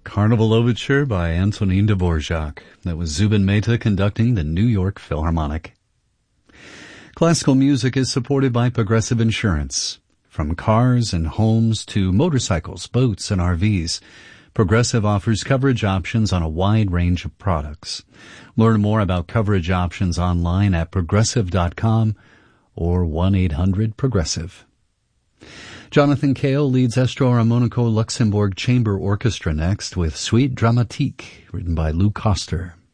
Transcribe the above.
Carnival Overture by Antonin Dvorak. That was Zubin Mehta conducting the New York Philharmonic. Classical music is supported by Progressive Insurance. From cars and homes to motorcycles, boats, and RVs, Progressive offers coverage options on a wide range of products. Learn more about coverage options online at progressive.com or 1-800-PROGRESSIVE. Jonathan Cale leads Estro Harmonico Luxembourg Chamber Orchestra next with Suite Dramatique, written by Lou Koster.